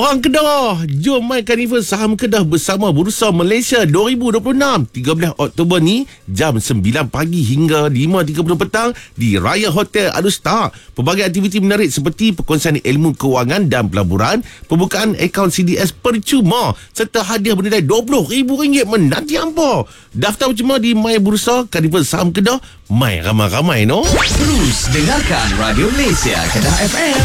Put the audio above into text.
Orang Kedah, jom main Karnival Saham Kedah bersama Bursa Malaysia 2026. 13 Oktober ni, jam 9 pagi hingga 5.30 petang di Raya Hotel Alustar. Pelbagai aktiviti menarik seperti perkongsian ilmu kewangan dan pelaburan, pembukaan akaun CDS percuma serta hadiah bernilai RM20,000 menanti hampa. Daftar percuma di My Bursa Karnival Saham Kedah. Mai ramai-ramai no. Terus dengarkan Radio Malaysia Kedah FM.